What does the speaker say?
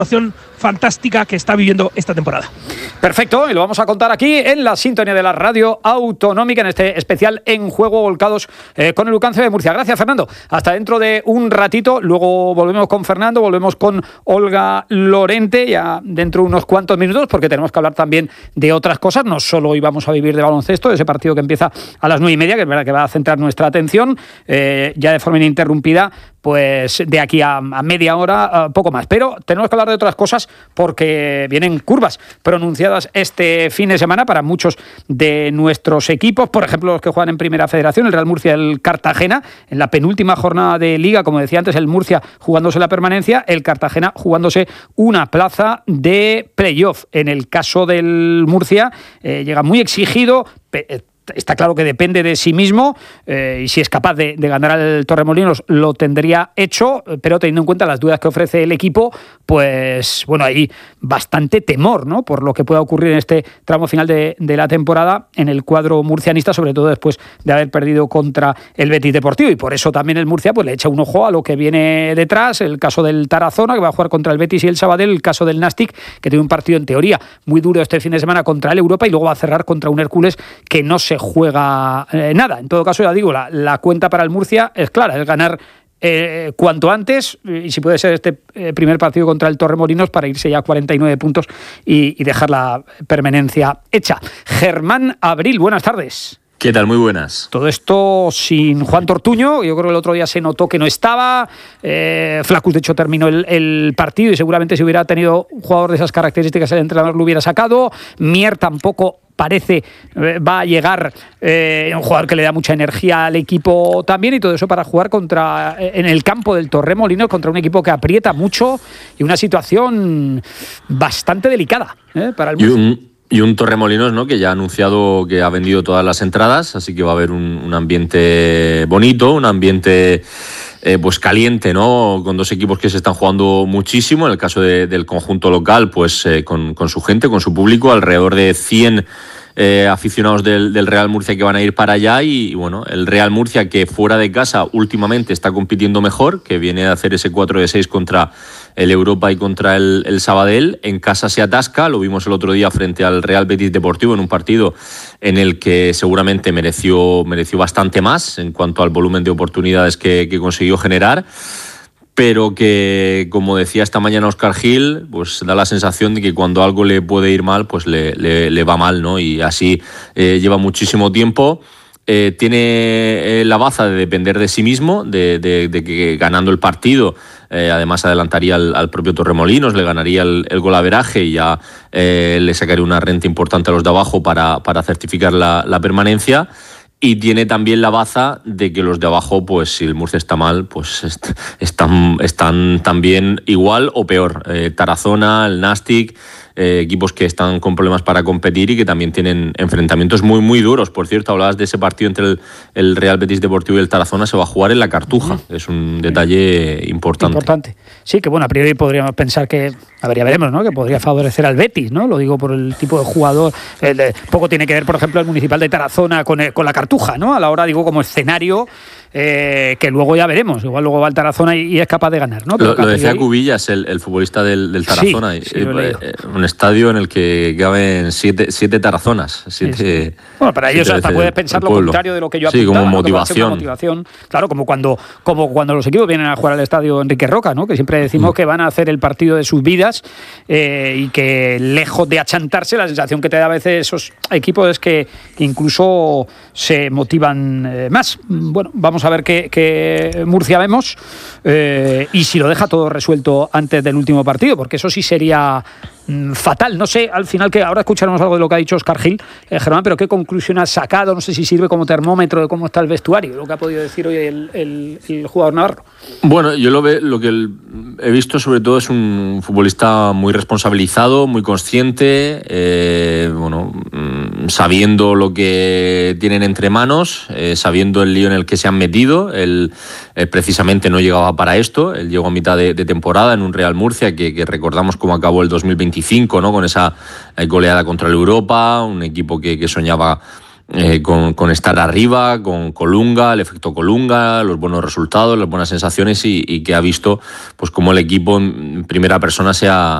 fantástica que está viviendo esta temporada. Perfecto, y lo vamos a contar aquí en la sintonía de la radio autonómica, en este especial En Juego, volcados con el Lucancio de Murcia. Gracias, Fernando. Hasta dentro de un ratito. Luego volvemos con Fernando, volvemos con Olga Lorente ya dentro de unos cuantos minutos, porque tenemos que hablar también de otras cosas. No solo íbamos a vivir de baloncesto, de ese partido que empieza a las 9:30, que es verdad que va a centrar nuestra atención ya de forma ininterrumpida, pues de aquí a media hora, poco más. Pero tenemos que hablar de otras cosas porque vienen curvas pronunciadas este fin de semana para muchos de nuestros equipos, por ejemplo los que juegan en Primera Federación, el Real Murcia y el Cartagena, en la penúltima jornada de Liga, como decía antes, el Murcia jugándose la permanencia, el Cartagena jugándose una plaza de playoff. En el caso del Murcia llega muy exigido. Está claro que depende de sí mismo y si es capaz de ganar al Torremolinos lo tendría hecho, pero teniendo en cuenta las dudas que ofrece el equipo, pues bueno, hay bastante temor, ¿no?, por lo que pueda ocurrir en este tramo final de la temporada en el cuadro murcianista, sobre todo después de haber perdido contra el Betis Deportivo, y por eso también el Murcia pues le echa un ojo a lo que viene detrás, el caso del Tarazona, que va a jugar contra el Betis y el Sabadell, el caso del Nastic, que tiene un partido en teoría muy duro este fin de semana contra el Europa, y luego va a cerrar contra un Hércules que no se juega nada. En todo caso, ya digo, la cuenta para el Murcia es clara, es ganar cuanto antes, y si puede ser este primer partido contra el Torremolinos, para irse ya a 49 puntos y dejar la permanencia hecha. Germán Abril, buenas tardes. ¿Qué tal? Muy buenas. Todo esto sin Juan Tortuño. Yo creo que el otro día se notó que no estaba. Flacus, de hecho, terminó el partido y seguramente si hubiera tenido un jugador de esas características el entrenador lo hubiera sacado. Mier tampoco parece va a llegar, un jugador que le da mucha energía al equipo también, y todo eso para jugar en el campo del Torremolinos contra un equipo que aprieta mucho y una situación bastante delicada para el Murcia. Y un Torremolinos, ¿no?, que ya ha anunciado que ha vendido todas las entradas, así que va a haber un ambiente bonito, un ambiente pues caliente, ¿no?, con dos equipos que se están jugando muchísimo. En el caso del conjunto local, pues con su gente, con su público, alrededor de 100 aficionados del Real Murcia que van a ir para allá, y bueno, el Real Murcia, que fuera de casa últimamente está compitiendo mejor, que viene a hacer ese 4-6 contra el Europa y contra el Sabadell, en casa se atasca. Lo vimos el otro día frente al Real Betis Deportivo, en un partido en el que seguramente mereció bastante más en cuanto al volumen de oportunidades que consiguió generar, pero que, como decía esta mañana Óscar Gil, pues da la sensación de que cuando algo le puede ir mal, pues le va mal, ¿no? Y así lleva muchísimo tiempo. Tiene la baza de depender de sí mismo, de que ganando el partido, además adelantaría al propio Torremolinos, le ganaría el golaveraje y ya le sacaría una renta importante a los de abajo para certificar la permanencia. Y tiene también la baza de que los de abajo, pues si el Murcia está mal, pues están también igual o peor. Tarazona, el Nastic, equipos que están con problemas para competir y que también tienen enfrentamientos muy, muy duros. Por cierto, hablabas de ese partido entre el Real Betis Deportivo y el Tarazona, se va a jugar en la Cartuja. Es un detalle importante. Sí, que bueno, a priori podríamos pensar que, a ver, ya veremos, ¿no?, que podría favorecer al Betis, ¿no? Lo digo por el tipo de jugador. Poco tiene que ver, por ejemplo, el Municipal de Tarazona con la Cartuja, ¿no? A la hora, digo, como escenario, que luego ya veremos. Igual luego va al Tarazona y es capaz de ganar, ¿no? Pero lo decía Cubillas, el futbolista del Tarazona. Sí, un estadio en el que caben siete Tarazonas. Sí. Bueno, para ellos hasta puedes pensar lo contrario de lo que yo apuntaba. Sí, como ¿no? motivación. Claro, como cuando los equipos vienen a jugar al estadio Enrique Roca, ¿no?, que siempre decimos que van a hacer el partido de sus vidas, y que lejos de achantarse, la sensación que te da a veces esos equipos es que incluso se motivan más. Bueno, vamos a ver qué Murcia vemos, y si lo deja todo resuelto antes del último partido, porque eso sí sería fatal. No sé, al final, que ahora escucharemos algo de lo que ha dicho Óscar Gil, Germán, pero ¿qué conclusión has sacado? No sé si sirve como termómetro de cómo está el vestuario, lo que ha podido decir hoy el jugador navarro. Bueno, yo lo que he visto sobre todo es un futbolista muy responsabilizado, muy consciente, sabiendo lo que tienen entre manos, sabiendo el lío en el que se han metido. Él precisamente no llegaba para esto, él llegó a mitad de temporada en un Real Murcia que recordamos cómo acabó el 2025, ¿no?, con esa goleada contra el Europa, un equipo que soñaba con estar arriba, con Colunga, el efecto Colunga, los buenos resultados, las buenas sensaciones y que ha visto pues cómo el equipo en primera persona se ha